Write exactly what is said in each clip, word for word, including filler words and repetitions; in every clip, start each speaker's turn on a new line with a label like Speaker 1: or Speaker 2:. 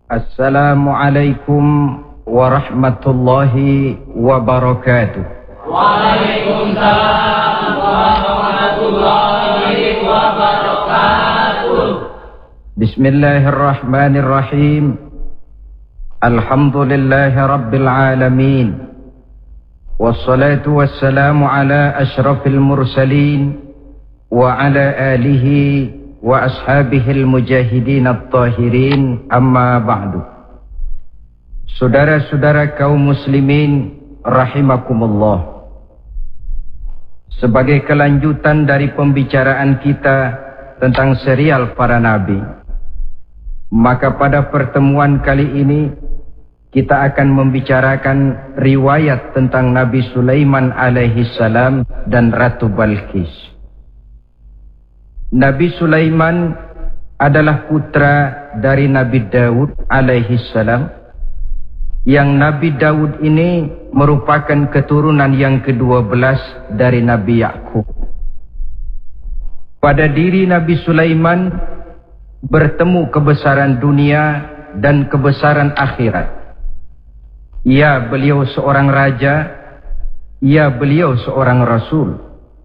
Speaker 1: Assalamualaikum warahmatullahi wabarakatuh.
Speaker 2: Waalaikumsalam warahmatullahi wabarakatuh.
Speaker 1: Bismillahirrahmanirrahim. Alhamdulillahi rabbil alamin. Wassalatu wassalamu ala ashrafil mursalin wa ala alihi wa ashabihil mujahidin at-tahirin, amma ba'du. Saudara-saudara kaum muslimin rahimakumullah, sebagai kelanjutan dari pembicaraan kita tentang serial para nabi, maka pada pertemuan kali ini kita akan membicarakan riwayat tentang Nabi Sulaiman alaihi salam dan Ratu Balqis. Nabi Sulaiman adalah putra dari Nabi Daud alaihi salam, yang Nabi Daud ini merupakan keturunan yang kedua belas dari Nabi Yakub. Pada diri Nabi Sulaiman bertemu kebesaran dunia dan kebesaran akhirat. Ya, beliau seorang raja, ya beliau seorang rasul.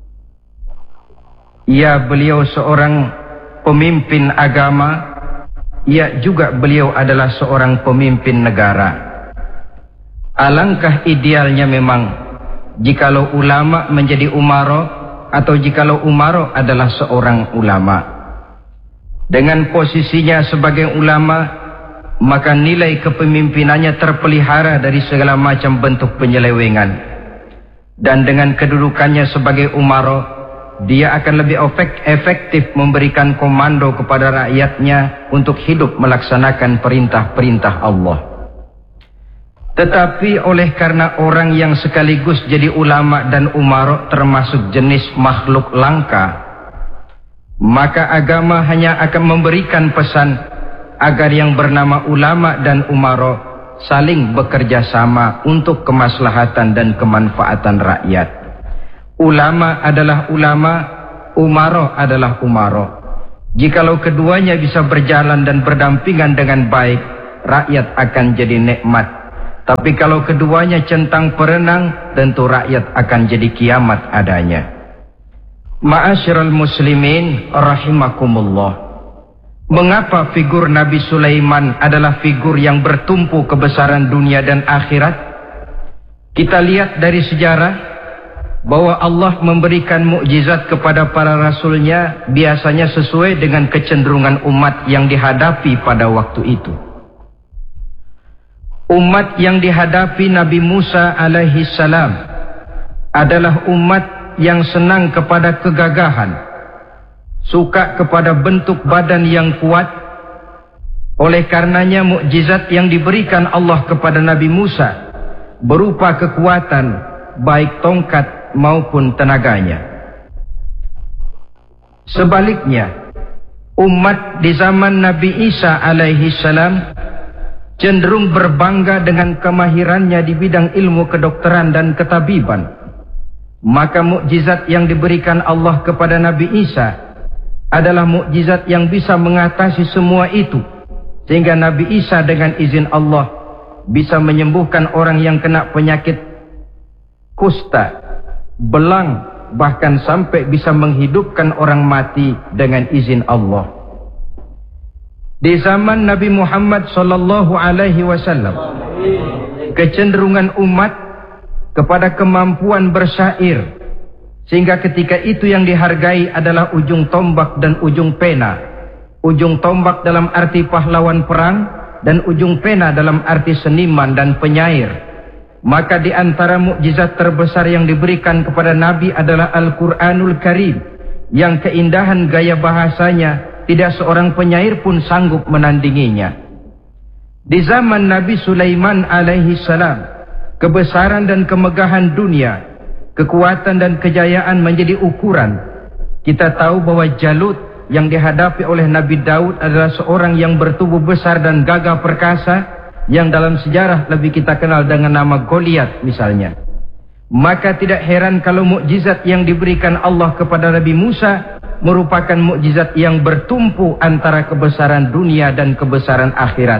Speaker 1: Ya, beliau seorang pemimpin agama, ya juga beliau adalah seorang pemimpin negara. Alangkah idealnya memang jikalau ulama menjadi umaro, atau jikalau umaro adalah seorang ulama. Dengan posisinya sebagai ulama, maka nilai kepemimpinannya terpelihara dari segala macam bentuk penyelewengan. Dan dengan kedudukannya sebagai umaro, dia akan lebih efektif memberikan komando kepada rakyatnya untuk hidup melaksanakan perintah-perintah Allah. Tetapi oleh karena orang yang sekaligus jadi ulama dan umaro termasuk jenis makhluk langka, maka agama hanya akan memberikan pesan agar yang bernama ulama dan umaro saling bekerja sama untuk kemaslahatan dan kemanfaatan rakyat. Ulama adalah ulama, umaro adalah umaro. Jikalau keduanya bisa berjalan dan berdampingan dengan baik, rakyat akan jadi nikmat. Tapi kalau keduanya centang perenang, tentu rakyat akan jadi kiamat adanya. Ma'asyiral muslimin rahimakumullah. Mengapa figur Nabi Sulaiman adalah figur yang bertumpu kebesaran dunia dan akhirat? Kita lihat dari sejarah bahwa Allah memberikan mukjizat kepada para rasulnya biasanya sesuai dengan kecenderungan umat yang dihadapi pada waktu itu. Umat yang dihadapi Nabi Musa alaihi salam adalah umat yang senang kepada kegagahan, suka kepada bentuk badan yang kuat. Oleh karenanya mukjizat yang diberikan Allah kepada Nabi Musa berupa kekuatan baik tongkat maupun tenaganya. Sebaliknya, umat di zaman Nabi Isa alaihi salam cenderung berbangga dengan kemahirannya di bidang ilmu kedokteran dan ketabiban. Maka mukjizat yang diberikan Allah kepada Nabi Isa adalah mukjizat yang bisa mengatasi semua itu, sehingga Nabi Isa dengan izin Allah bisa menyembuhkan orang yang kena penyakit kusta, belang, bahkan sampai bisa menghidupkan orang mati dengan izin Allah. Di zaman Nabi Muhammad sallallahu alaihi wasallam, kecenderungan umat kepada kemampuan bersyair, sehingga ketika itu yang dihargai adalah ujung tombak dan ujung pena. Ujung tombak dalam arti pahlawan perang, dan ujung pena dalam arti seniman dan penyair. Maka di antara mukjizat terbesar yang diberikan kepada Nabi adalah Al-Quranul Karim, yang keindahan gaya bahasanya tidak seorang penyair pun sanggup menandinginya. Di zaman Nabi Sulaiman alaihi salam, kebesaran dan kemegahan dunia, kekuatan dan kejayaan menjadi ukuran. Kita tahu bahwa Jalut yang dihadapi oleh Nabi Daud adalah seorang yang bertubuh besar dan gagah perkasa, yang dalam sejarah lebih kita kenal dengan nama Goliat misalnya. Maka tidak heran kalau mukjizat yang diberikan Allah kepada Nabi Musa merupakan mukjizat yang bertumpu antara kebesaran dunia dan kebesaran akhirat,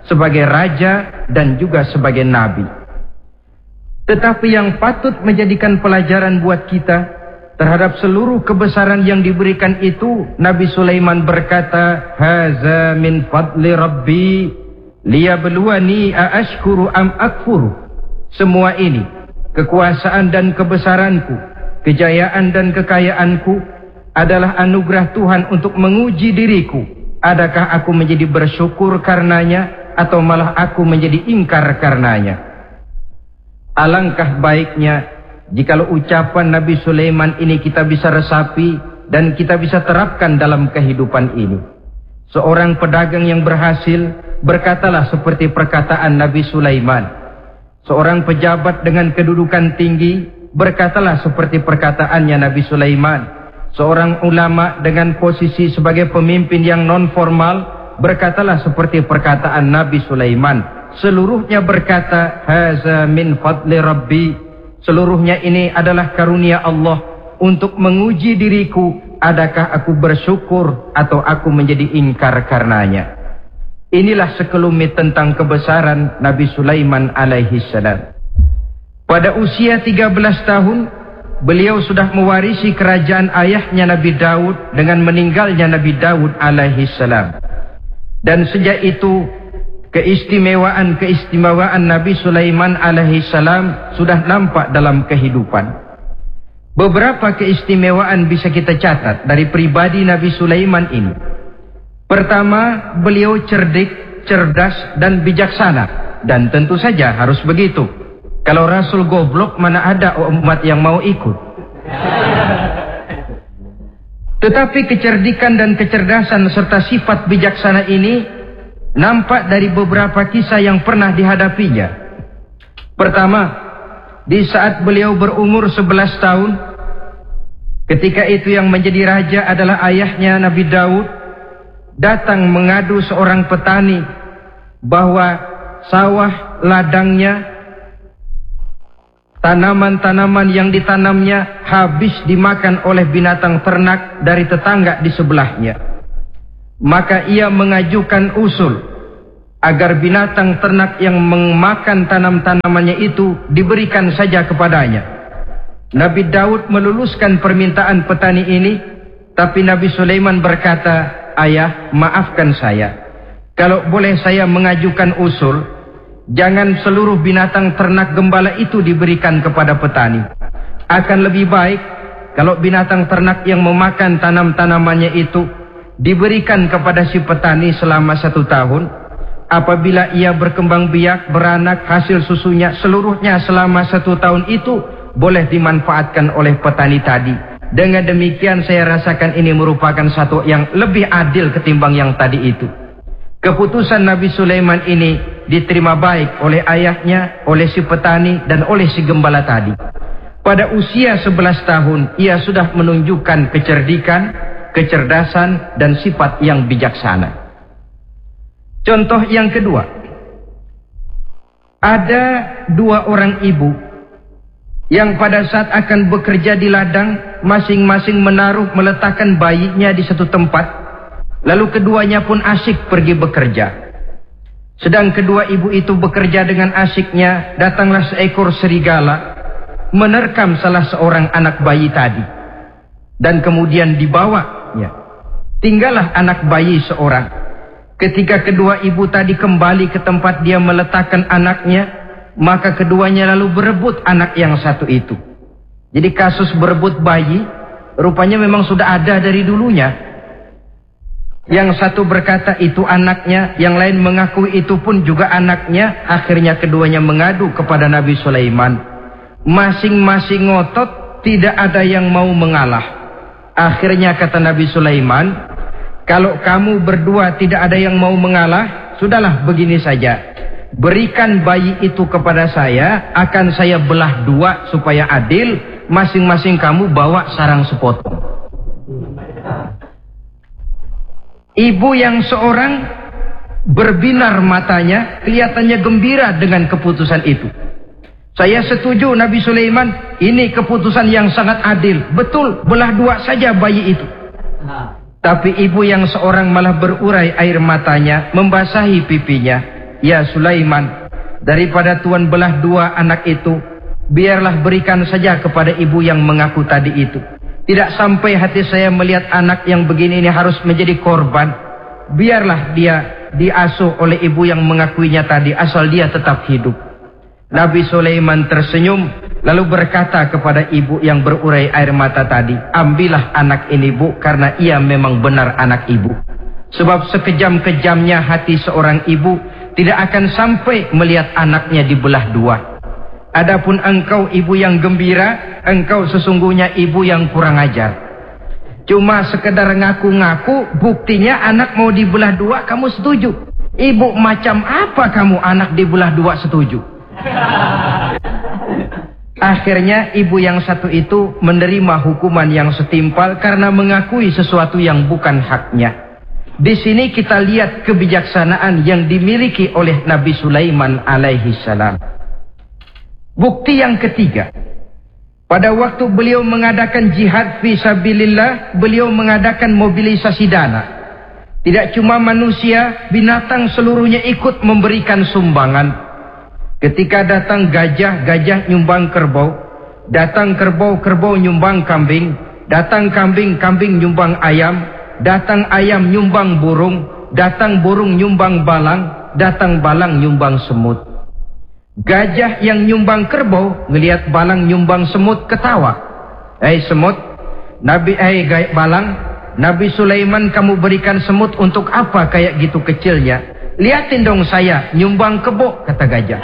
Speaker 1: sebagai raja dan juga sebagai nabi. Tetapi yang patut menjadikan pelajaran buat kita terhadap seluruh kebesaran yang diberikan itu, Nabi Sulaiman berkata, "Haza min fadli Rabbi liyabluwani aashkuru am akfuru." Semua ini, kekuasaan dan kebesaranku, kejayaan dan kekayaanku, adalah anugerah Tuhan untuk menguji diriku. Adakah aku menjadi bersyukur karenanya, atau malah aku menjadi ingkar karenanya? Alangkah baiknya jikalau ucapan Nabi Sulaiman ini kita bisa resapi dan kita bisa terapkan dalam kehidupan ini. Seorang pedagang yang berhasil berkatalah seperti perkataan Nabi Sulaiman. Seorang pejabat dengan kedudukan tinggi berkatalah seperti perkataannya Nabi Sulaiman. Seorang ulama dengan posisi sebagai pemimpin yang non formal berkatalah seperti perkataan Nabi Sulaiman. Seluruhnya berkata, "Haza min fadli Rabbi." Seluruhnya ini adalah karunia Allah untuk menguji diriku, adakah aku bersyukur atau aku menjadi ingkar karenanya. Inilah sekelumit tentang kebesaran Nabi Sulaiman alaihi salam. Pada usia tiga belas tahun, beliau sudah mewarisi kerajaan ayahnya Nabi Daud dengan meninggalnya Nabi Daud alaihi salam. Dan sejak itu keistimewaan-keistimewaan Nabi Sulaiman alaihi salam sudah nampak dalam kehidupan. Beberapa keistimewaan bisa kita catat dari pribadi Nabi Sulaiman ini. Pertama, beliau cerdik, cerdas dan bijaksana, dan tentu saja harus begitu. Kalau Rasul goblok, mana ada umat yang mau ikut. Tetapi kecerdikan dan kecerdasan serta sifat bijaksana ini nampak dari beberapa kisah yang pernah dihadapinya. Pertama, di saat beliau berumur sebelas tahun, ketika itu yang menjadi raja adalah ayahnya Nabi Daud, datang mengadu seorang petani bahwa sawah ladangnya, tanaman-tanaman yang ditanamnya habis dimakan oleh binatang ternak dari tetangga di sebelahnya. Maka ia mengajukan usul agar binatang ternak yang memakan tanam-tanamannya itu diberikan saja kepadanya. Nabi Daud meluluskan permintaan petani ini, tapi Nabi Sulaiman berkata, "Ayah, maafkan saya. Kalau boleh saya mengajukan usul, jangan seluruh binatang ternak gembala itu diberikan kepada petani. Akan lebih baik kalau binatang ternak yang memakan tanam-tanamannya itu diberikan kepada si petani selama satu tahun. Apabila ia berkembang biak, beranak, hasil susunya seluruhnya selama satu tahun itu boleh dimanfaatkan oleh petani tadi. Dengan demikian saya rasakan ini merupakan satu yang lebih adil ketimbang yang tadi itu." Keputusan Nabi Sulaiman ini diterima baik oleh ayahnya, oleh si petani, dan oleh si gembala tadi. Pada usia sebelas tahun, ia sudah menunjukkan kecerdikan, kecerdasan, dan sifat yang bijaksana. Contoh yang kedua, ada dua orang ibu yang pada saat akan bekerja di ladang, masing-masing menaruh meletakkan bayinya di satu tempat, lalu keduanya pun asyik pergi bekerja. Sedang kedua ibu itu bekerja dengan asyiknya, datanglah seekor serigala menerkam salah seorang anak bayi tadi, dan kemudian dibawa, ya, tinggallah anak bayi seorang. Ketika kedua ibu tadi kembali ke tempat dia meletakkan anaknya, maka keduanya lalu berebut anak yang satu itu. Jadi kasus berebut bayi rupanya memang sudah ada dari dulunya. Yang satu berkata itu anaknya, yang lain mengakui itu pun juga anaknya. Akhirnya keduanya mengadu kepada Nabi Sulaiman. Masing-masing ngotot, tidak ada yang mau mengalah. Akhirnya kata Nabi Sulaiman, "Kalau kamu berdua tidak ada yang mau mengalah, sudahlah begini saja. Berikan bayi itu kepada saya, akan saya belah dua supaya adil. Masing-masing kamu bawa sarang sepotong." Ibu yang seorang berbinar matanya, kelihatannya gembira dengan keputusan itu. "Saya setuju Nabi Sulaiman, ini keputusan yang sangat adil. Betul, belah dua saja bayi itu." Tapi ibu yang seorang malah berurai air matanya, membasahi pipinya. "Ya Sulaiman, daripada Tuhan belah dua anak itu, biarlah berikan saja kepada ibu yang mengaku tadi itu. Tidak sampai hati saya melihat anak yang begini ini harus menjadi korban. Biarlah dia diasuh oleh ibu yang mengakuinya tadi, asal dia tetap hidup." Nabi Sulaiman tersenyum, lalu berkata kepada ibu yang berurai air mata tadi, "Ambillah anak ini, Bu, karena ia memang benar anak ibu. Sebab sekejam-kejamnya hati seorang ibu tidak akan sampai melihat anaknya dibelah dua. Adapun engkau ibu yang gembira, engkau sesungguhnya ibu yang kurang ajar. Cuma sekedar ngaku-ngaku, buktinya anak mau dibelah dua kamu setuju. Ibu macam apa kamu anak dibelah dua setuju?" Akhirnya ibu yang satu itu menerima hukuman yang setimpal karena mengakui sesuatu yang bukan haknya. Di sini kita lihat kebijaksanaan yang dimiliki oleh Nabi Sulaiman alaihi salam. Bukti yang ketiga, pada waktu beliau mengadakan jihad fi sabilillah, beliau mengadakan mobilisasi dana. Tidak cuma manusia, binatang seluruhnya ikut memberikan sumbangan. Ketika datang gajah, gajah nyumbang kerbau. Datang kerbau, kerbau nyumbang kambing. Datang kambing, kambing nyumbang ayam. Datang ayam nyumbang burung. Datang burung nyumbang balang. Datang balang nyumbang semut. Gajah yang nyumbang kerbau ngelihat balang nyumbang semut ketawa. "Hei semut, Nabi eh hey, balang, Nabi Sulaiman kamu berikan semut untuk apa kayak gitu kecilnya? Lihatin dong saya nyumbang kebo," kata gajah.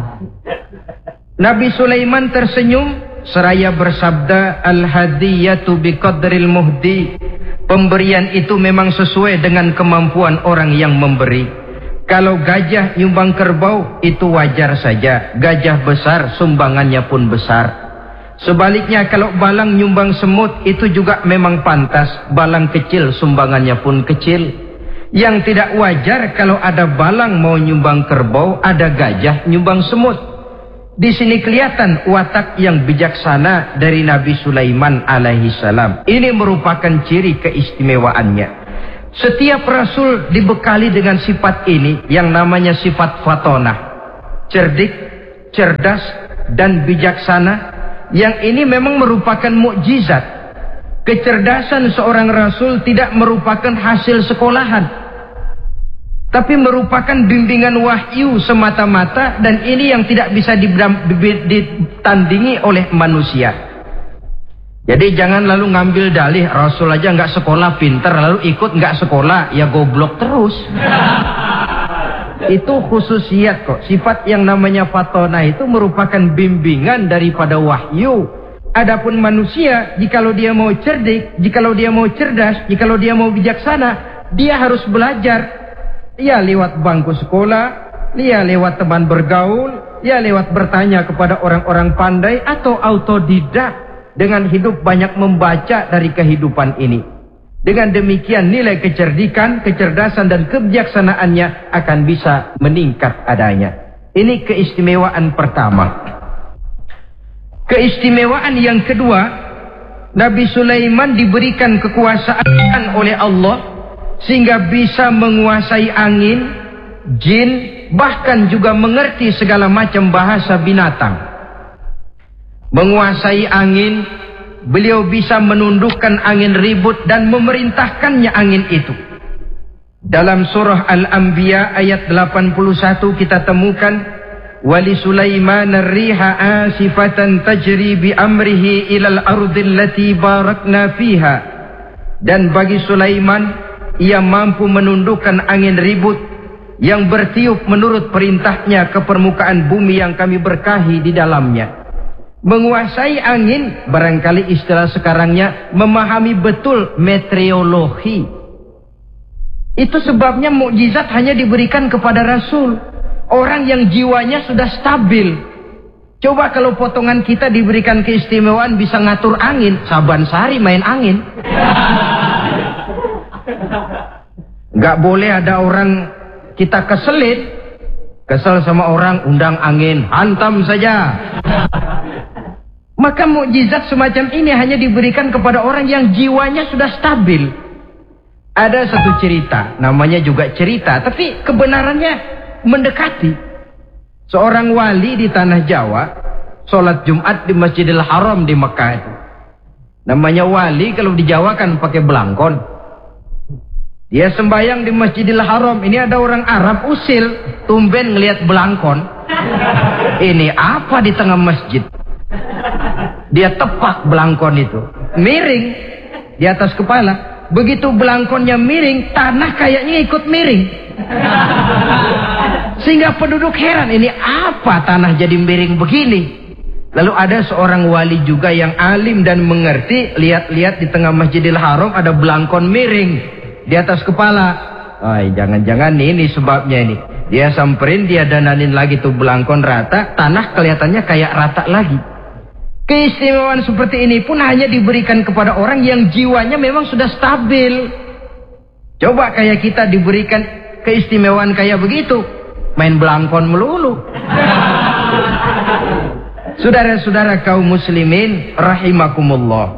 Speaker 1: Nabi Sulaiman tersenyum seraya bersabda, "Al-hadiyatu biqadril muhdi." Pemberian itu memang sesuai dengan kemampuan orang yang memberi. Kalau gajah nyumbang kerbau itu wajar saja. Gajah besar sumbangannya pun besar. Sebaliknya kalau balang nyumbang semut itu juga memang pantas. Balang kecil sumbangannya pun kecil. Yang tidak wajar kalau ada balang mau nyumbang kerbau, ada gajah nyumbang semut. Di sini kelihatan watak yang bijaksana dari Nabi Sulaiman alaihi salam. Ini merupakan ciri keistimewaannya. Setiap rasul dibekali dengan sifat ini yang namanya sifat fatonah. Cerdik, cerdas, dan bijaksana. Yang ini memang merupakan mukjizat. Kecerdasan seorang rasul tidak merupakan hasil sekolahan, tapi merupakan bimbingan wahyu semata-mata, dan ini yang tidak bisa ditandingi oleh manusia. Jadi jangan lalu ngambil dalih Rasul aja nggak sekolah pintar, lalu ikut nggak sekolah ya goblok terus. Itu khususiat kok. Sifat yang namanya fatona itu merupakan bimbingan daripada wahyu. Adapun manusia, jikalau dia mau cerdik, jikalau dia mau cerdas, jikalau dia mau bijaksana, dia harus belajar. Ya lewat bangku sekolah, ya lewat teman bergaul, ya lewat bertanya kepada orang-orang pandai, atau autodidak dengan hidup banyak membaca dari kehidupan ini. Dengan demikian nilai kecerdikan, kecerdasan dan kebijaksanaannya akan bisa meningkat adanya. Ini keistimewaan pertama. Keistimewaan yang kedua, Nabi Sulaiman diberikan kekuasaan oleh Allah sehingga bisa menguasai angin, jin, bahkan juga mengerti segala macam bahasa binatang. Menguasai angin, beliau bisa menundukkan angin ribut dan memerintahkannya angin itu. Dalam surah Al-Anbiya ayat delapan puluh satu kita temukan, "Wali Sulaiman ar-riha asifatan tajri bi amrihi ilal ardil lati barakna fiha." Dan bagi Sulaiman, ia mampu menundukkan angin ribut yang bertiup menurut perintahnya ke permukaan bumi yang kami berkahi di dalamnya. Menguasai angin, barangkali istilah sekarangnya, memahami betul meteorologi. Itu sebabnya mukjizat hanya diberikan kepada Rasul, orang yang jiwanya sudah stabil. Coba kalau potongan kita diberikan keistimewaan bisa ngatur angin, Saban Sari main angin. Gak boleh ada orang kita keselin, kesel sama orang, undang angin, hantam saja. Maka mukjizat semacam ini hanya diberikan kepada orang yang jiwanya sudah stabil. Ada satu cerita, namanya juga cerita, tapi kebenarannya mendekati. Seorang wali di tanah Jawa sholat Jumat di Masjidil Haram di Mekah itu. Namanya wali kalau di Jawa kan pakai belangkon. Dia sembahyang di Masjidil Haram. Ini ada orang Arab usil, tumben ngelihat belangkon. Ini apa di tengah masjid? Dia tepak belangkon itu, miring di atas kepala. Begitu belangkonnya miring, tanah kayaknya ikut miring. Sehingga penduduk heran, ini apa tanah jadi miring begini? Lalu ada seorang wali juga yang alim dan mengerti, lihat-lihat di tengah Masjidil Haram ada belangkon miring di atas kepala. Ay, jangan-jangan ini sebabnya ini. Dia samperin, dia dananin lagi tuh belangkon rata, tanah kelihatannya kayak rata lagi. Keistimewaan seperti ini pun hanya diberikan kepada orang yang jiwanya memang sudah stabil. Coba kayak kita diberikan keistimewaan kayak begitu, main belangkon melulu. Saudara-saudara kaum muslimin rahimakumullah,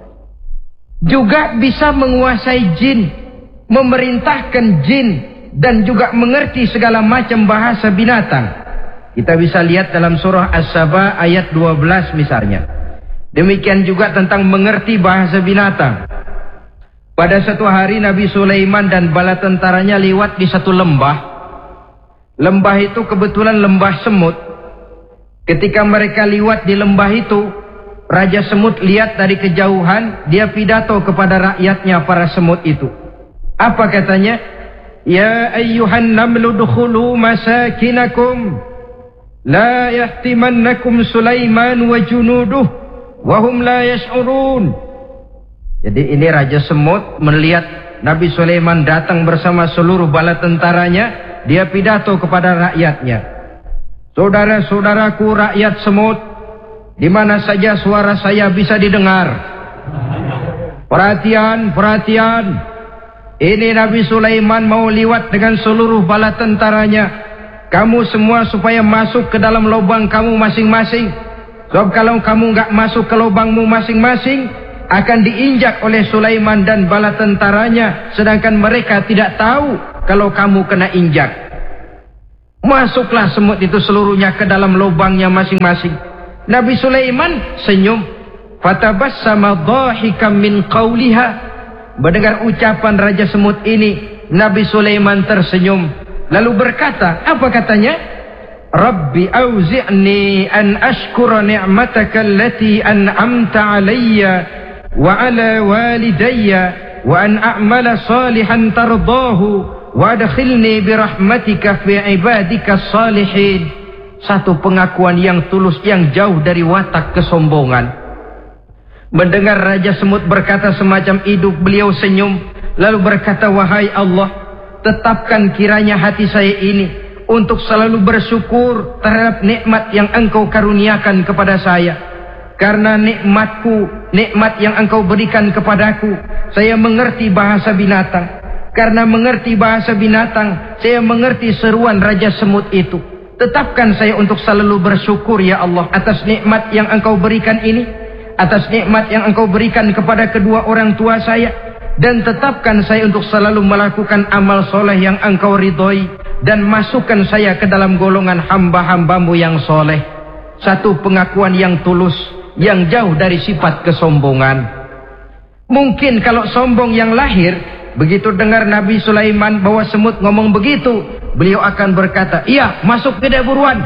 Speaker 1: juga bisa menguasai jin, memerintahkan jin, dan juga mengerti segala macam bahasa binatang. Kita bisa lihat dalam surah As-Saba ayat dua belas misalnya. Demikian juga tentang mengerti bahasa binatang. Pada satu hari Nabi Sulaiman dan bala tentaranya lewat di satu lembah. Lembah itu kebetulan lembah semut. Ketika mereka lewat di lembah itu, Raja Semut lihat dari kejauhan, dia pidato kepada rakyatnya para semut itu. Apa katanya? Ya ayyuhan namlu dukhulu masakinakum, la yahtimannakum Sulaiman wa junuduh wa hum la yash'urun. Jadi ini Raja Semut melihat Nabi Sulaiman datang bersama seluruh bala tentaranya, dia pidato kepada rakyatnya. Saudara-saudaraku rakyat semut, di mana saja suara saya bisa didengar. Perhatian, perhatian. Ini Nabi Sulaiman mau lewat dengan seluruh bala tentaranya. Kamu semua supaya masuk ke dalam lubang kamu masing-masing. Sebab kalau kamu nggak masuk ke lubangmu masing-masing, akan diinjak oleh Sulaiman dan bala tentaranya, sedangkan mereka tidak tahu kalau kamu kena injak. Masuklah semut itu seluruhnya ke dalam lubangnya masing-masing. Nabi Sulaiman senyum. Fatabassama dhahikan min qawliha. Mendengar ucapan Raja Semut ini, Nabi Sulaiman tersenyum. Lalu berkata, apa katanya? Rabbi auzi'ni an ashkura ni'mataka allati an'amta alayya wa ala walidayya wa an a'mala salihan tardahu wa adkhilni birahmatika fi ibadika salihin. Satu pengakuan yang tulus yang jauh dari watak kesombongan. Mendengar Raja Semut berkata semacam itu, beliau senyum lalu berkata, wahai Allah, tetapkan kiranya hati saya ini untuk selalu bersyukur terhadap nikmat yang Engkau karuniakan kepada saya. Karena nikmatku, nikmat yang Engkau berikan kepadaku, saya mengerti bahasa binatang. Karena mengerti bahasa binatang, saya mengerti seruan Raja Semut itu. Tetapkan saya untuk selalu bersyukur ya Allah atas nikmat yang Engkau berikan ini, atas nikmat yang Engkau berikan kepada kedua orang tua saya, dan tetapkan saya untuk selalu melakukan amal soleh yang Engkau ridhoi, dan masukkan saya ke dalam golongan hamba-hambamu yang soleh. Satu pengakuan yang tulus, yang jauh dari sifat kesombongan. Mungkin kalau sombong yang lahir, begitu dengar Nabi Sulaiman bahwa semut ngomong begitu, beliau akan berkata, iya masuk ke buruan.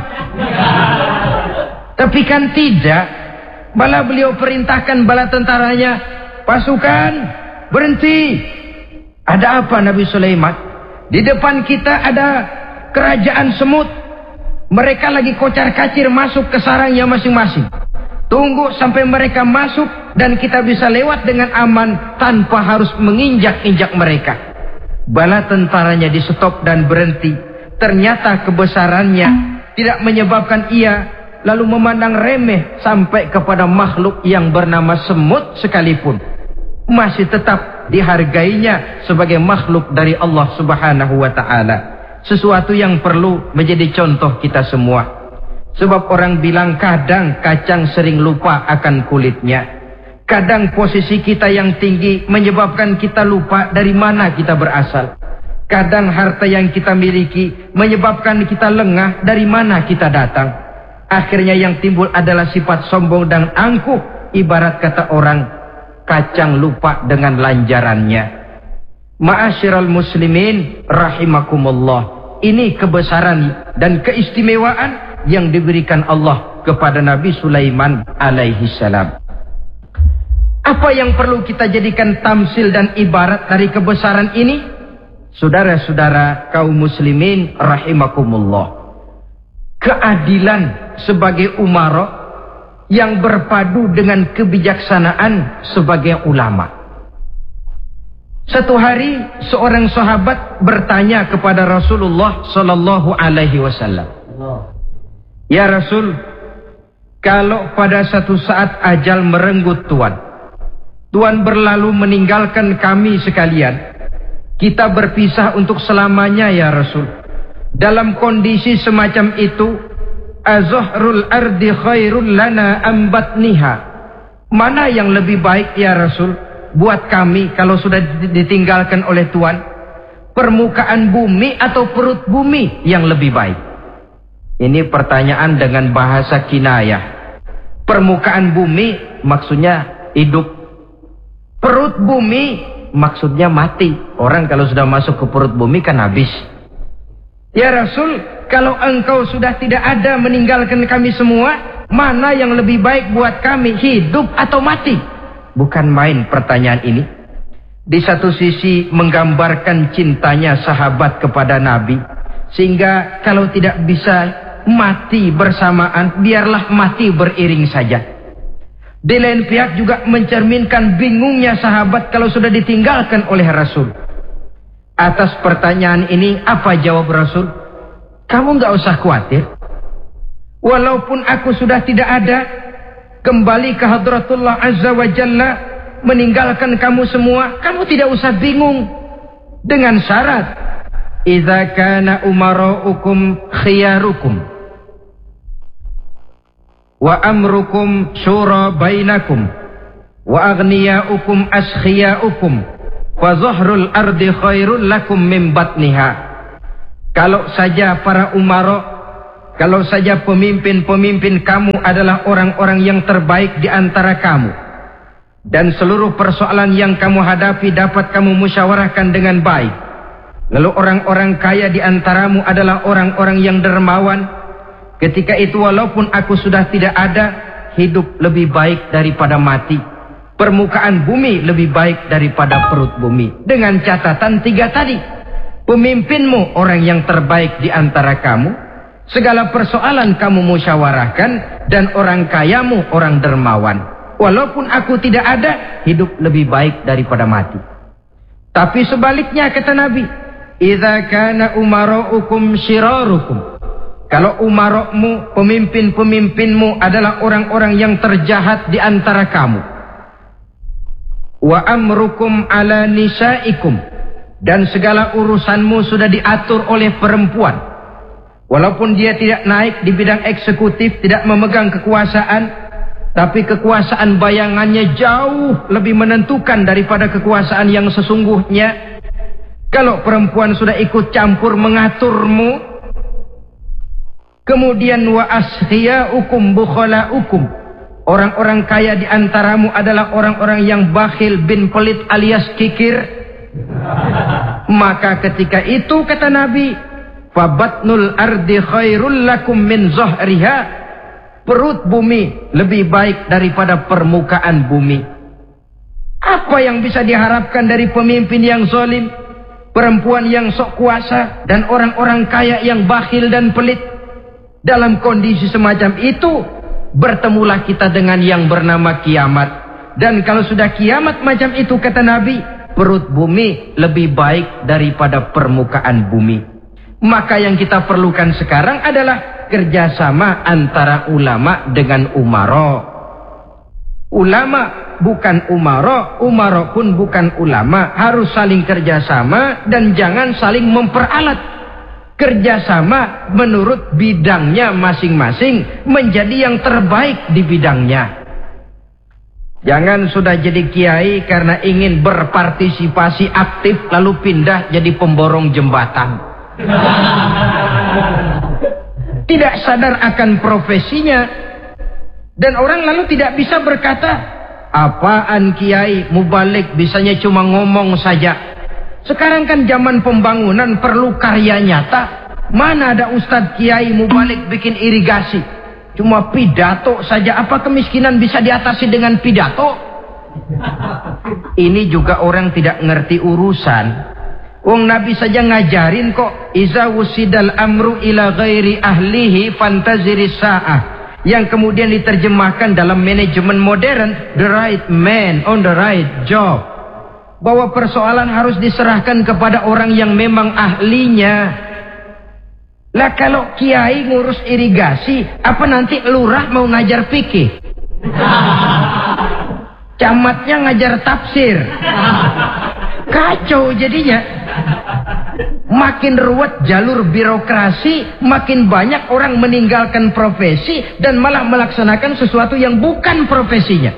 Speaker 1: Tapi kan tidak. Malah beliau perintahkan bala tentaranya, pasukan berhenti. Ada apa Nabi Sulaiman? Di depan kita ada kerajaan semut. Mereka lagi kocar kacir masuk ke sarangnya masing-masing. Tunggu sampai mereka masuk dan kita bisa lewat dengan aman tanpa harus menginjak-injak mereka. Bala tentaranya di stop dan berhenti. Ternyata kebesarannya tidak menyebabkan ia lalu memandang remeh sampai kepada makhluk yang bernama semut sekalipun. Masih tetap dihargainya sebagai makhluk dari Allah Subhanahu wa ta'ala. Sesuatu yang perlu menjadi contoh kita semua. Sebab orang bilang kadang kacang sering lupa akan kulitnya. Kadang posisi kita yang tinggi menyebabkan kita lupa dari mana kita berasal. Kadang harta yang kita miliki menyebabkan kita lengah dari mana kita datang. Akhirnya yang timbul adalah sifat sombong dan angkuh. Ibarat kata orang, kacang lupa dengan lanjarannya. Ma'asyiral muslimin rahimakumullah. Ini kebesaran dan keistimewaan yang diberikan Allah kepada Nabi Sulaiman alaihi salam. Apa yang perlu kita jadikan tamsil dan ibarat dari kebesaran ini? Saudara-saudara kaum muslimin rahimakumullah. Keadilan sebagai umara yang berpadu dengan kebijaksanaan sebagai ulama. Satu hari seorang sahabat bertanya kepada Rasulullah sallallahu alaihi wasallam. Ya Rasul, kalau pada satu saat ajal merenggut Tuan, Tuan berlalu meninggalkan kami sekalian, kita berpisah untuk selamanya ya Rasul. Dalam kondisi semacam itu, azuhrul ardi khairul lana ambatniha. Mana yang lebih baik ya Rasul buat kami kalau sudah ditinggalkan oleh Tuan? Permukaan bumi atau perut bumi yang lebih baik? Ini pertanyaan dengan bahasa kinayah. Permukaan bumi maksudnya hidup. Perut bumi maksudnya mati. Orang kalau sudah masuk ke perut bumi kan habis. Ya Rasul, kalau engkau sudah tidak ada meninggalkan kami semua, mana yang lebih baik buat kami, hidup atau mati? Bukan main pertanyaan ini. Di satu sisi menggambarkan cintanya sahabat kepada Nabi, sehingga kalau tidak bisa mati bersamaan, biarlah mati beriring saja. Di lain pihak juga mencerminkan bingungnya sahabat kalau sudah ditinggalkan oleh Rasul. Atas pertanyaan ini apa jawab Rasul? Kamu nggak usah khawatir. Walaupun aku sudah tidak ada, kembali ke hadratullah azza wa jalla, meninggalkan kamu semua, kamu tidak usah bingung. Dengan syarat, idza kana umara'ukum khiyarukum wa amrukum syura bainakum wa aghniyaukum askhiyaukum fa zahrul ardi khairul lakum min batniha. Kalau saja para umara, kalau saja pemimpin-pemimpin kamu adalah orang-orang yang terbaik di antara kamu, dan seluruh persoalan yang kamu hadapi dapat kamu musyawarahkan dengan baik, lalu orang-orang kaya di antaramu adalah orang-orang yang dermawan, ketika itu walaupun aku sudah tidak ada, hidup lebih baik daripada mati. Permukaan bumi lebih baik daripada perut bumi. Dengan catatan tiga tadi. Pemimpinmu orang yang terbaik di antara kamu. Segala persoalan kamu musyawarahkan. Dan orang kayamu orang dermawan. Walaupun aku tidak ada, hidup lebih baik daripada mati. Tapi sebaliknya kata Nabi, idza kana umara'ukum syirarukum. Kalau umarokmu, pemimpin-pemimpinmu adalah orang-orang yang terjahat di antara kamu. Wa amrukum ala nisaikum. Dan segala urusanmu sudah diatur oleh perempuan. Walaupun dia tidak naik di bidang eksekutif, tidak memegang kekuasaan, tapi kekuasaan bayangannya jauh lebih menentukan daripada kekuasaan yang sesungguhnya. Kalau perempuan sudah ikut campur mengaturmu, kemudian wa askhiyaukum bukhalaukum, orang-orang kaya di antaramu adalah orang-orang yang bakhil bin pelit alias kikir. Maka ketika itu kata Nabi, fabatnul ardi khairul lakum min zahriha, perut bumi lebih baik daripada permukaan bumi. Apa yang bisa diharapkan dari pemimpin yang zalim, perempuan yang sok kuasa, dan orang-orang kaya yang bakhil dan pelit? Dalam kondisi semacam itu, bertemulah kita dengan yang bernama kiamat. Dan kalau sudah kiamat macam itu kata Nabi, perut bumi lebih baik daripada permukaan bumi. Maka yang kita perlukan sekarang adalah kerjasama antara ulama dengan umara. Ulama bukan umara, umara pun bukan ulama. Harus saling kerjasama dan jangan saling memperalat. Kerjasama menurut bidangnya masing-masing, menjadi yang terbaik di bidangnya. Jangan sudah jadi kiai karena ingin berpartisipasi aktif lalu pindah jadi pemborong jembatan. Tidak sadar akan profesinya. Dan orang lalu tidak bisa berkata, apaan kiai, mubalik bisanya cuma ngomong saja. Sekarang kan zaman pembangunan perlu karya nyata. Mana ada ustadz kiai mubalik bikin irigasi, cuma pidato saja. Apa kemiskinan bisa diatasi dengan pidato? Ini juga orang tidak ngerti urusan. Wong Nabi saja ngajarin kok, iza wusidal amru ila ghairi ahlihi fantaziris sa'ah. Yang kemudian diterjemahkan dalam manajemen modern, the right man on the right job. Bahwa persoalan harus diserahkan kepada orang yang memang ahlinya. Lah kalau kiai ngurus irigasi, apa nanti lurah mau ngajar fikih? Camatnya ngajar tafsir. Kacau jadinya. Makin ruwet jalur birokrasi, makin banyak orang meninggalkan profesi dan malah melaksanakan sesuatu yang bukan profesinya.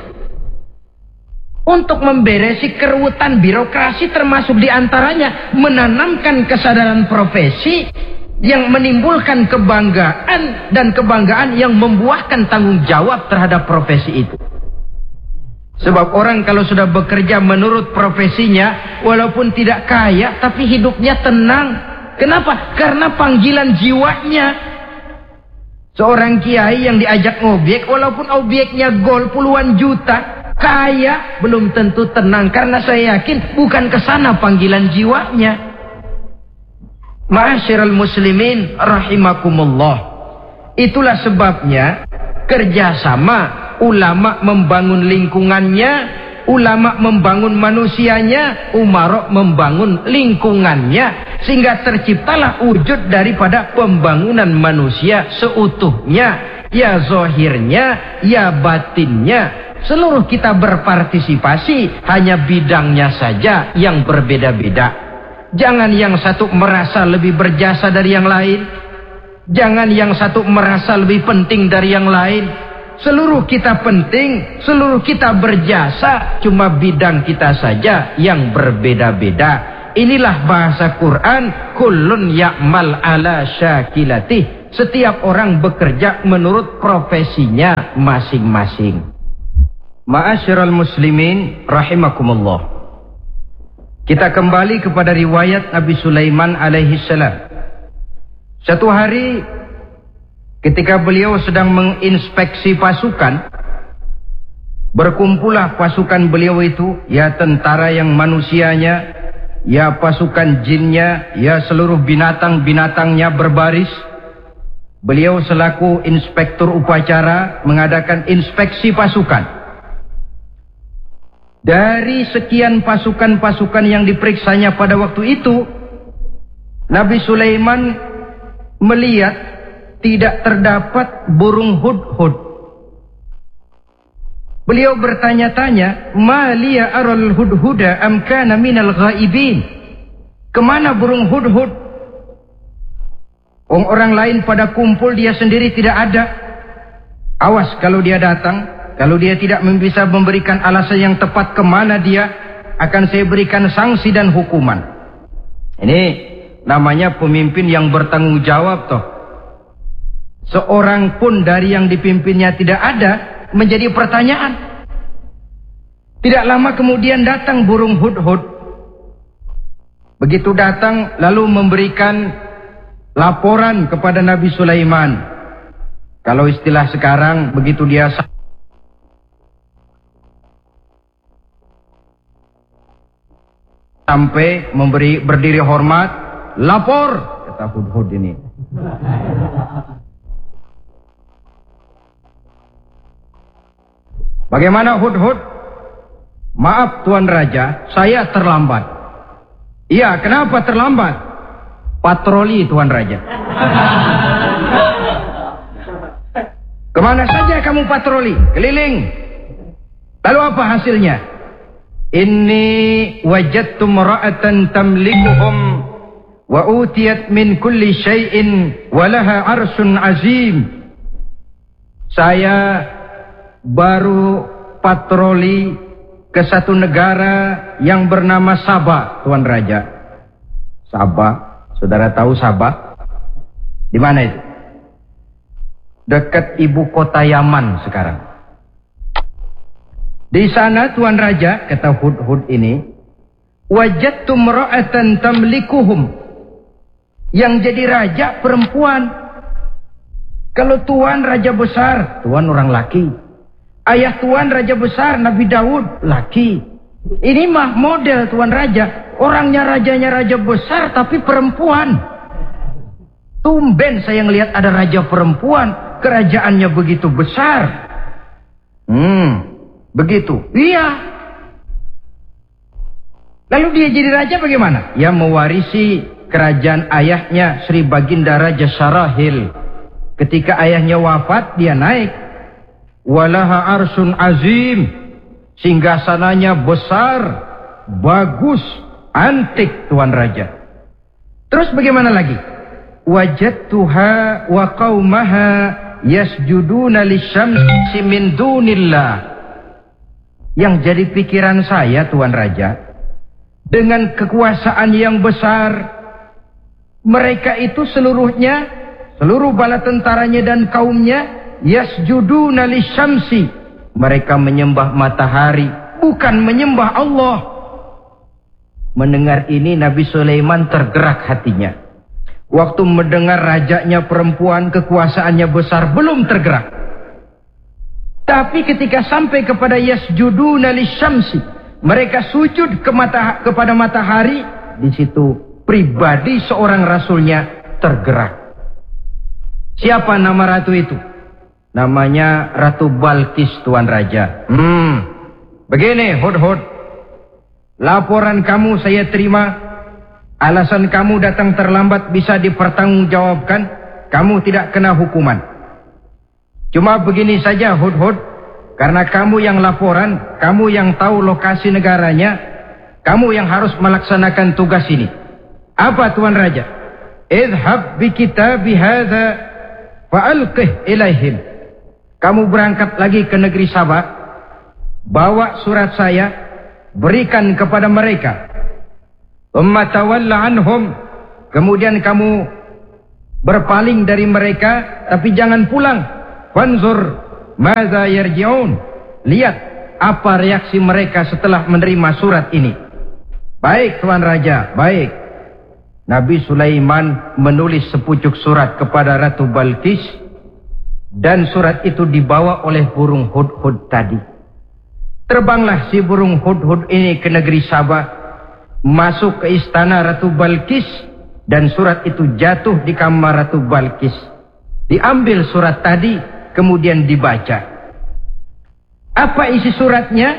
Speaker 1: Untuk memberesi keruwetan birokrasi termasuk diantaranya menanamkan kesadaran profesi yang menimbulkan kebanggaan dan kebanggaan yang membuahkan tanggung jawab terhadap profesi itu. Sebab orang kalau sudah bekerja menurut profesinya, walaupun tidak kaya, tapi hidupnya tenang. Kenapa? Karena panggilan jiwanya. Seorang kiai yang diajak ngobjek, walaupun objeknya gol puluhan juta, kaya, belum tentu tenang. Karena saya yakin bukan ke sana panggilan jiwanya. Ma'asyiral muslimin rahimakumullah. Itulah sebabnya kerjasama. Ulama membangun lingkungannya, ulama membangun manusianya, umarok membangun lingkungannya, sehingga terciptalah wujud daripada pembangunan manusia seutuhnya, ya zahirnya, ya batinnya. Seluruh kita berpartisipasi, hanya bidangnya saja yang berbeda-beda. Jangan yang satu merasa lebih berjasa dari yang lain, jangan yang satu merasa lebih penting dari yang lain. Seluruh kita penting, seluruh kita berjasa, cuma bidang kita saja yang berbeda-beda. Inilah bahasa Quran, kullun ya'mal ala syakilatih. Setiap orang bekerja menurut profesinya masing-masing. Ma'asyiral muslimin rahimakumullah. Kita kembali kepada riwayat Nabi Sulaiman alaihi salam. Satu hari ketika beliau sedang menginspeksi pasukan, berkumpullah pasukan beliau itu, ya tentara yang manusianya, ya pasukan jinnya, ya seluruh binatang-binatangnya berbaris. Beliau selaku inspektur upacara mengadakan inspeksi pasukan. Dari sekian pasukan-pasukan yang diperiksanya pada waktu itu, Nabi Sulaiman melihat tidak terdapat burung hudhud. Beliau bertanya-tanya, "Ma liya aral hudhuda am kana minal ghaibin?" Kemana burung hudhud? Orang lain pada kumpul, dia sendiri tidak ada. Awas kalau dia datang, kalau dia tidak bisa memberikan alasan yang tepat kemana dia, akan saya berikan sanksi dan hukuman. Ini namanya pemimpin yang bertanggung jawab toh. Seorang pun dari yang dipimpinnya tidak ada, menjadi pertanyaan. Tidak lama kemudian datang burung hudhud. Begitu datang lalu memberikan laporan kepada Nabi Sulaiman. Kalau istilah sekarang, begitu dia sampai memberi berdiri hormat, lapor, kata hudhud ini. Bagaimana hudhud? Maaf Tuan Raja, saya terlambat. Iya, kenapa terlambat? Patroli Tuan Raja. Kemana saja kamu patroli? Keliling. Lalu apa hasilnya? Inni wajadtu mara'atan tamlikuhum wa utiyat min kulli syai'in wa laha arsun azim. Saya baru patroli ke satu negara yang bernama Sabah, Tuan Raja. Sabah, saudara tahu Sabah? Di mana itu? Dekat ibu kota Yaman sekarang. Di sana Tuan Raja, kata Hudhud ini, wajadtu mra'atan tamlikuhum. Yang jadi raja perempuan. Kalau Tuan raja besar, Tuan orang laki. Ayah Tuan raja besar Nabi Daud, laki. Ini mah model Tuan Raja. Orangnya rajanya raja besar tapi perempuan. Tumben saya ngelihat ada raja perempuan. Kerajaannya begitu besar. Hmm, begitu. Iya. Lalu dia jadi raja bagaimana? Ya mewarisi kerajaan ayahnya Sri Baginda Raja Syarahil. Ketika ayahnya wafat, dia naik. Walaha arsun azim. Singgasananya besar, bagus, antik Tuan Raja. Terus bagaimana lagi? Wajadtuha wa qaumaha yasjuduna lisyamsi min dunillah. Yang jadi pikiran saya Tuan Raja, dengan kekuasaan yang besar, mereka itu seluruhnya, seluruh bala tentaranya dan kaumnya, yasjuduna lisyamsi, mereka menyembah matahari, bukan menyembah Allah. Mendengar ini Nabi Sulaiman tergerak hatinya. Waktu mendengar rajanya perempuan, kekuasaannya besar, belum tergerak. Tapi ketika sampai kepada yasjuduna lisyamsi, mereka sujud ke mata, kepada matahari, di situ pribadi seorang rasulnya tergerak. Siapa nama ratu itu? Namanya Ratu Balkis Tuan Raja. Hmm, begini Hudhud, laporan kamu saya terima. Alasan kamu datang terlambat bisa dipertanggungjawabkan. Kamu tidak kena hukuman. Cuma begini saja Hudhud, karena kamu yang laporan, kamu yang tahu lokasi negaranya, kamu yang harus melaksanakan tugas ini. Apa Tuan Raja? Idhab bi kitabi hadza fa'alqih ilaihim. Kamu berangkat lagi ke negeri Sabah, bawa surat saya, berikan kepada mereka. Umma tawalla anhum. Kemudian kamu berpaling dari mereka, tapi jangan pulang. Fanzur madza yarji'un. Lihat apa reaksi mereka setelah menerima surat ini. Baik Tuan Raja, baik. Nabi Sulaiman menulis sepucuk surat kepada Ratu Balkis, dan surat itu dibawa oleh burung Hudhud tadi. Terbanglah si burung Hudhud ini ke negeri Sabah, masuk ke istana Ratu Balkis, dan surat itu jatuh di kamar Ratu Balkis. Diambil surat tadi, kemudian dibaca. Apa isi suratnya?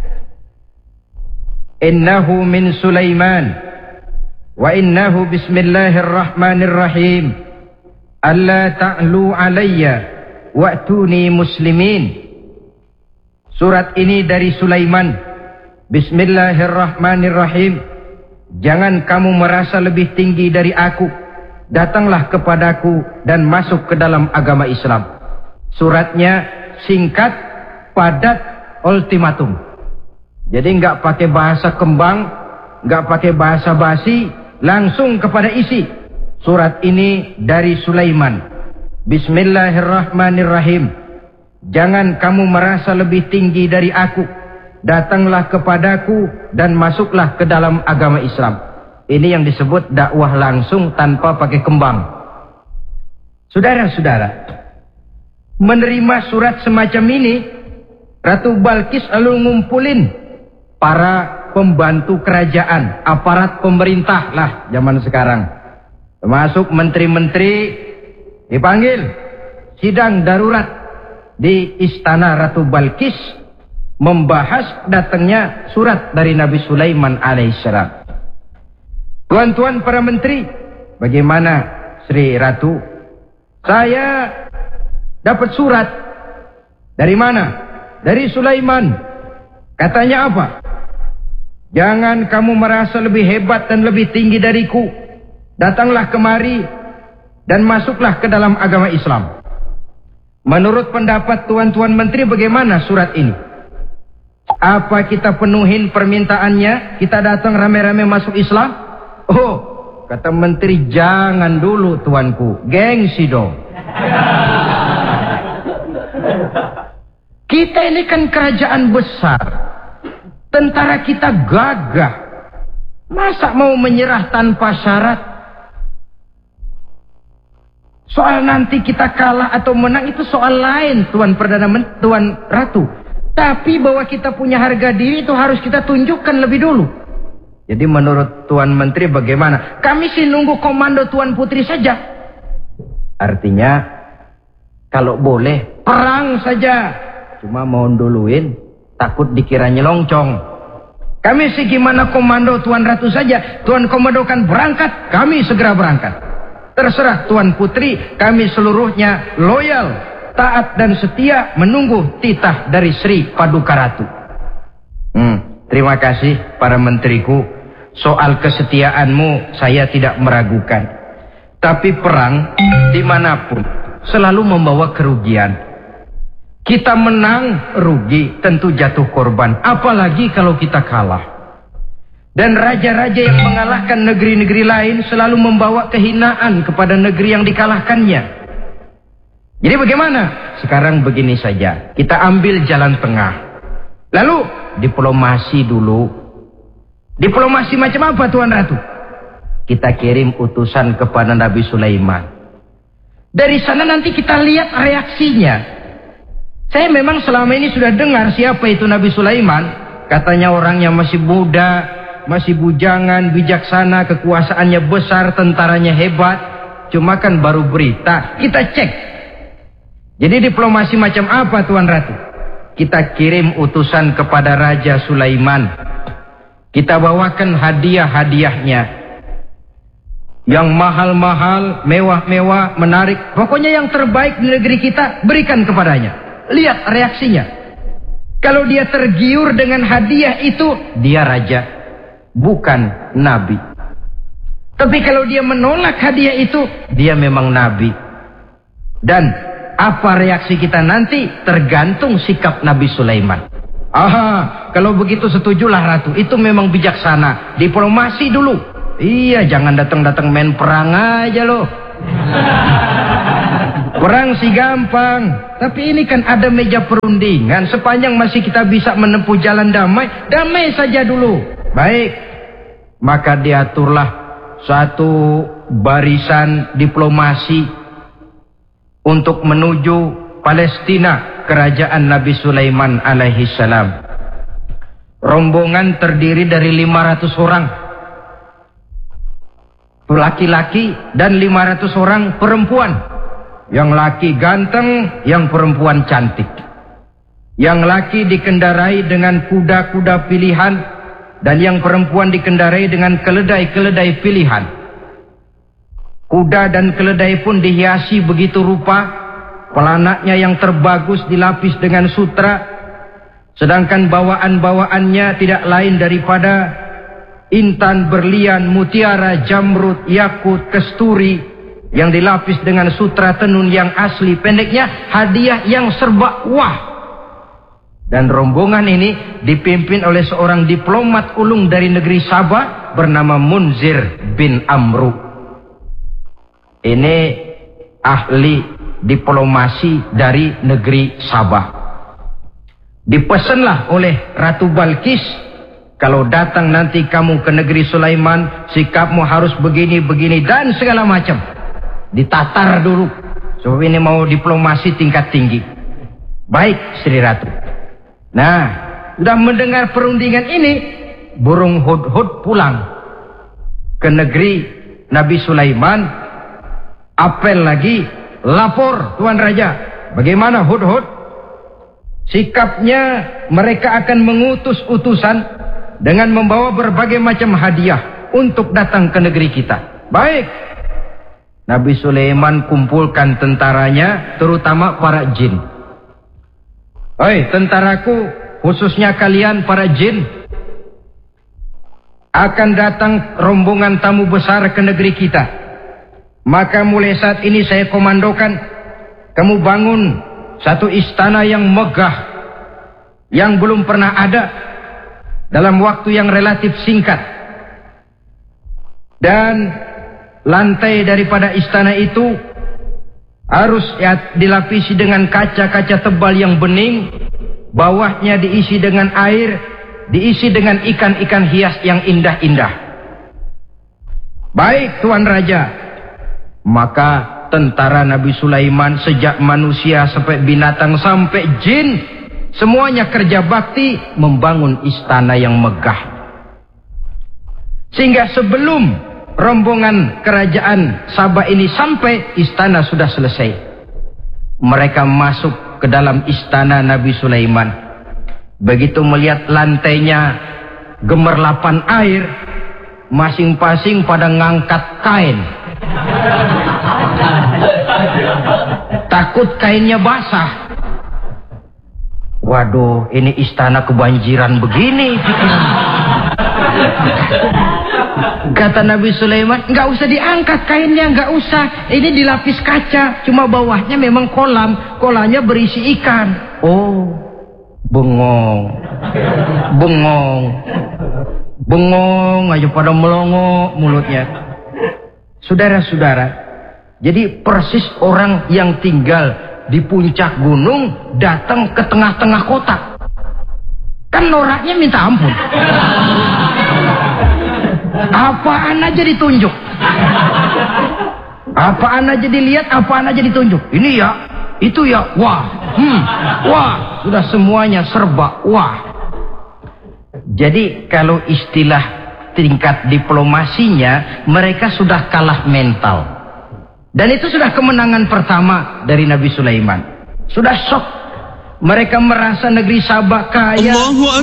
Speaker 1: Innahu min Sulaiman wa innahu bismillahirrahmanirrahim. Alla ta'lu alayya wa'tuni muslimin. Surat ini dari Sulaiman. Bismillahirrahmanirrahim. Jangan kamu merasa lebih tinggi dari aku. Datanglah kepadaku dan masuk ke dalam agama Islam. Suratnya singkat, padat, ultimatum. Jadi enggak pakai bahasa kembang, enggak pakai bahasa basi, langsung kepada isi. Surat ini dari Sulaiman. Bismillahirrahmanirrahim. Jangan kamu merasa lebih tinggi dari aku. Datanglah kepadaku dan masuklah ke dalam agama Islam. Ini yang disebut dakwah langsung tanpa pakai kembang. Saudara-saudara, menerima surat semacam ini, Ratu Balkis lalu ngumpulin para pembantu kerajaan, aparat pemerintah lah zaman sekarang. Termasuk menteri-menteri dipanggil, sidang darurat di istana Ratu Balkis, membahas datangnya surat dari Nabi Sulaiman alaihissalam. Tuan-tuan para menteri, bagaimana Sri Ratu? Saya dapat surat. Dari mana? Dari Sulaiman. Katanya apa? Jangan kamu merasa lebih hebat dan lebih tinggi dariku. Datanglah kemari dan masuklah ke dalam agama Islam. Menurut pendapat tuan-tuan menteri, bagaimana surat ini? Apa kita penuhin permintaannya? Kita datang rame-rame masuk Islam? Oh, kata menteri, jangan dulu tuanku, gengsi dong. Kita ini kan kerajaan besar, tentara kita gagah, masa mau menyerah tanpa syarat? Soal nanti kita kalah atau menang itu soal lain, Tuan Perdana Men- Tuan Ratu. Tapi bahwa kita punya harga diri itu harus kita tunjukkan lebih dulu. Jadi menurut Tuan Menteri bagaimana? Kami sih nunggu komando Tuan Putri saja. Artinya kalau boleh perang saja. Cuma mau duluin, takut dikira nyelongcong. Kami sih gimana komando Tuan Ratu saja. Tuan komandokan berangkat, kami segera berangkat. Terserah Tuan Putri, kami seluruhnya loyal, taat dan setia menunggu titah dari Sri Paduka Ratu. Hmm, terima kasih para menteriku. Soal kesetiaanmu saya tidak meragukan. Tapi perang dimanapun selalu membawa kerugian. Kita menang rugi, tentu jatuh korban. Apalagi kalau kita kalah. Dan raja-raja yang mengalahkan negeri-negeri lain selalu membawa kehinaan kepada negeri yang dikalahkannya. Jadi bagaimana? Sekarang begini saja. Kita ambil jalan tengah. Lalu diplomasi dulu. Diplomasi macam apa Tuan Ratu? Kita kirim utusan kepada Nabi Sulaiman. Dari sana nanti kita lihat reaksinya. Saya memang selama ini sudah dengar siapa itu Nabi Sulaiman. Katanya orangnya masih muda, masih bujangan, bijaksana, kekuasaannya besar, tentaranya hebat. Cuma kan baru berita. Kita cek. Jadi diplomasi macam apa Tuan Ratu? Kita kirim utusan kepada Raja Sulaiman. Kita bawakan hadiah-hadiahnya. Yang mahal-mahal, mewah-mewah, menarik. Pokoknya yang terbaik di negeri kita, berikan kepadanya. Lihat reaksinya. Kalau dia tergiur dengan hadiah itu, dia raja, bukan nabi. Tapi kalau dia menolak hadiah itu, dia memang nabi. Dan apa reaksi kita nanti tergantung sikap Nabi Sulaiman. Aha, kalau begitu setujulah Ratu. Itu memang bijaksana. Diplomasi dulu. Iya, jangan datang-datang main perang aja loh. Perang sih gampang. Tapi ini kan ada meja perundingan. Sepanjang masih kita bisa menempuh jalan damai, damai saja dulu. Baik. Maka diaturlah satu barisan diplomasi untuk menuju Palestina, kerajaan Nabi Sulaiman alaihi salam. Rombongan terdiri dari lima ratus orang laki-laki dan lima ratus orang perempuan. Yang laki ganteng, yang perempuan cantik. Yang laki dikendarai dengan kuda-kuda pilihan dan yang perempuan dikendarai dengan keledai-keledai pilihan. Kuda dan keledai pun dihiasi begitu rupa. Pelanaknya yang terbagus dilapis dengan sutra, sedangkan bawaan-bawaannya tidak lain daripada intan, berlian, mutiara, jamrud, yakut, kesturi yang dilapis dengan sutra tenun yang asli. Pendeknya hadiah yang serba wah. Dan rombongan ini dipimpin oleh seorang diplomat ulung dari negeri Sabah bernama Munzir bin Amru. Ini ahli diplomasi dari negeri Sabah. Dipesanlah oleh Ratu Balkis, kalau datang nanti kamu ke negeri Sulaiman, sikapmu harus begini, begini, dan segala macam. Ditatar dulu. Sebab ini mau diplomasi tingkat tinggi. Baik, Sri Ratu. Nah, sudah mendengar perundingan ini, burung hudhud pulang ke negeri Nabi Sulaiman. Apel lagi, lapor Tuan Raja, bagaimana hudhud? Sikapnya mereka akan mengutus utusan dengan membawa berbagai macam hadiah untuk datang ke negeri kita. Baik. Nabi Sulaiman kumpulkan tentaranya, terutama para jin. Hei tentaraku, khususnya kalian para jin, akan datang rombongan tamu besar ke negeri kita. Maka mulai saat ini saya komandokan, kamu bangun satu istana yang megah, yang belum pernah ada dalam waktu yang relatif singkat. Dan lantai daripada istana itu harus ya, dilapisi dengan kaca-kaca tebal yang bening, bawahnya diisi dengan air, diisi dengan ikan-ikan hias yang indah-indah. Baik Tuan Raja, maka tentara Nabi Sulaiman sejak manusia sampai binatang sampai jin, semuanya kerja bakti membangun istana yang megah. Sehingga sebelum rombongan kerajaan Sabah ini sampai, istana sudah selesai. Mereka masuk ke dalam istana Nabi Sulaiman. Begitu melihat lantainya gemerlapan air, masing-masing pada ngangkat kain. Takut kainnya basah. Waduh, ini istana kebanjiran begini. Kata Nabi Sulaiman, nggak usah diangkat kainnya, nggak usah. Ini dilapis kaca, cuma bawahnya memang kolam. Kolamnya berisi ikan. Oh, bengong, bengong, bengong aja pada melongo mulutnya. Saudara-saudara, jadi persis orang yang tinggal di puncak gunung datang ke tengah-tengah kota. Kan noraknya minta ampun. Apaan aja ditunjuk. Apaan aja dilihat, apaan aja ditunjuk. Ini ya, itu ya, wah, hmm, wah, sudah semuanya serba wah. Jadi kalau istilah tingkat diplomasinya, mereka sudah kalah mental. Dan itu sudah kemenangan pertama dari Nabi Sulaiman. Sudah shock. Mereka merasa negeri Sabah kaya,